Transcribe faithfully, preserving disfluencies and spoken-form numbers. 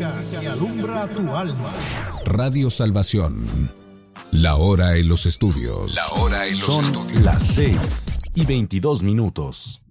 que alumbra tu alma. Radio Salvación. La hora en los estudios. La hora en los Son estudios. las seis y veintidós minutos.